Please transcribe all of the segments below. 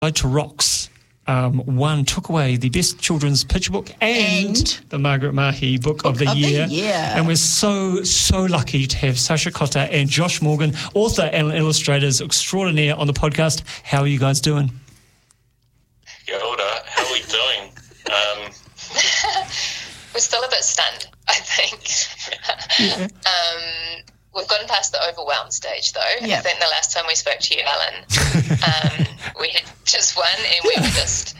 Guide to Rocks won, took away the Best Children's Picture Book and the Margaret Mahy Book of the Year. And we're so lucky to have Sasha Cotter and Josh Morgan, author and illustrators extraordinaire, on the podcast. How are you guys doing? Kia ora. How are we doing? We're still a bit stunned, I think. We've gotten past the overwhelmed stage, though. I think the last time we spoke to you, Alan, we had just won, and we were just,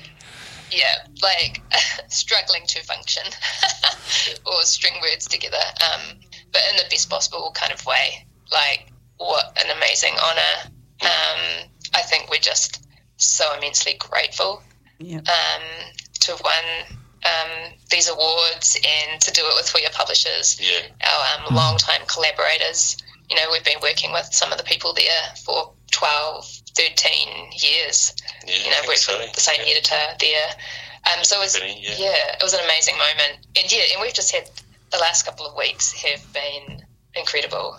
struggling to function or string words together, but in the best possible kind of way. Like, what an amazing honour. I think we're just so immensely grateful to have won these awards and to do it with We Are Publishers, our long-time collaborators. You know, we've been working with some of the people there for 12, 13 years. Worked with the same editor there. So it was, it was an amazing moment. And we've just had, the last couple of weeks have been incredible.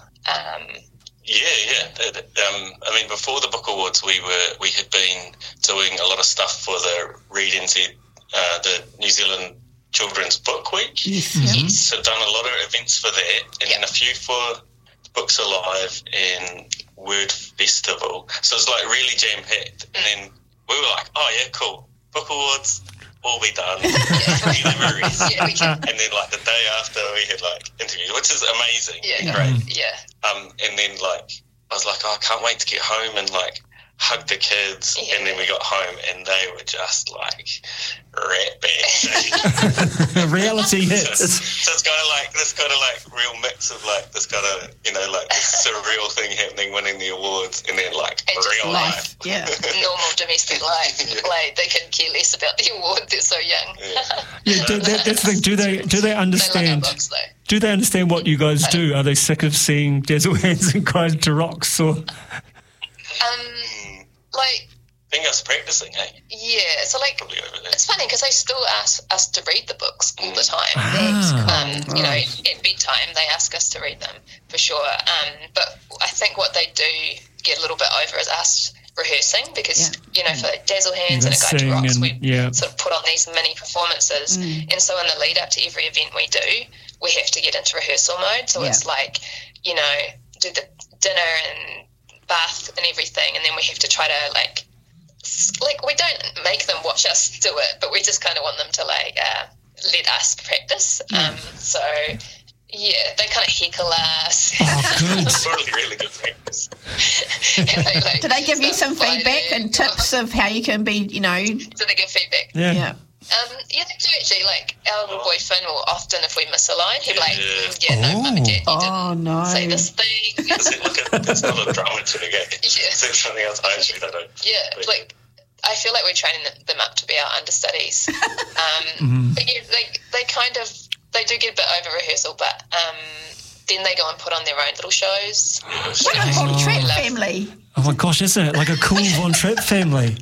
Before the book awards, we had been doing a lot of stuff for the Read NZ, the New Zealand Children's Book Week. Yes. So done a lot of events for that, and then a few for Books Alive and Word Festival. So it was like really jam-packed. And then we were like, oh yeah, cool. Book awards, all be done. Memories. And then like the day after we had like interviews, which is amazing. Great. And then like I was like, oh, I can't wait to get home and like hug the kids, and then we got home and they were just like rat bags. Reality hits. So it's kind of like this kind of like real mix of like this kind of like this surreal thing happening, winning the awards, and then like and real life. Normal domestic life. Like they couldn't care less about the award. They're so young. That's the thing. Do they understand? They like our books, though. Do they understand what you guys do? Are they sick of seeing Dazzle Hands and Guide to Rocks? Or I think us practicing, Yeah, so like it's funny because they still ask us to read the books all the time. At bedtime they ask us to read them for sure. But I think what they do get a little bit over is us rehearsing because for Dazzle Hands and a Guide to Rocks, we sort of put on these mini performances, and so in the lead up to every event we do, we have to get into rehearsal mode. So it's like do the dinner and bath and everything, and then we have to try to like we don't make them watch us do it, but we just kind of want them to let us practice. So they kind of heckle us. Oh, good. It's really good practice. Do they give you some feedback and tips of how you can be, Do they give feedback? Yeah. They do actually. Like our little boy Finn will often, if we miss a line, he'll be like, no, Mum and Dad, you didn't say this thing. It's not a drama to the game. It's something else I actually don't know. I feel like we're training them up to be our understudies. But they do get a bit over rehearsal, but then they go and put on their own little shows. Like a Von Trapp family. Oh my gosh, isn't it? Like a cool Von Trapp family.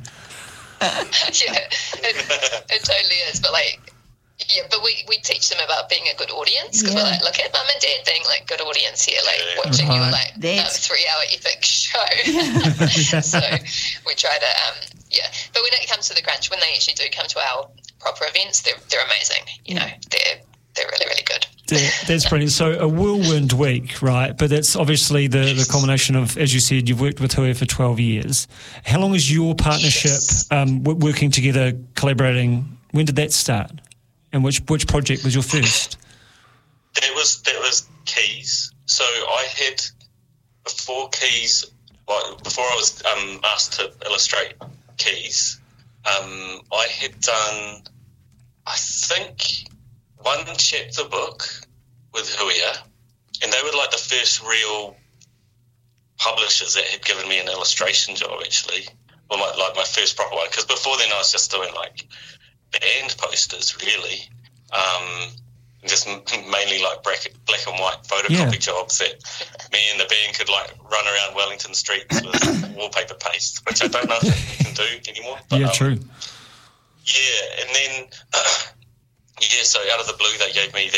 It totally is. But but we teach them about being a good audience because we're like, look at Mum and Dad being like good audience here, watching you like a 3-hour epic show. So we try to, But when it comes to the crunch, when they actually do come to our proper events, they're amazing. They're really, really good. That's brilliant. So a whirlwind week, right? But that's obviously the culmination of, as you said, you've worked with Hui for 12 years. How long is your partnership working together, collaborating? When did that start? And which project was your first? That was Keys. So I had, before Keys, before I was asked to illustrate Keys, I had done, I think, one chapter book with Huia, and they were like the first real publishers that had given me an illustration job, actually, or my first proper one, because before then I was just doing like band posters, really, just mainly like black and white photocopy jobs that me and the band could like run around Wellington streets with wallpaper paste, which I don't know if you can do anymore. But, true. Yeah, and then so out of the blue they gave me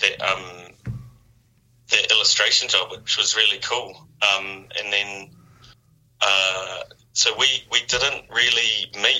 that illustration job, which was really cool. And then so we didn't really meet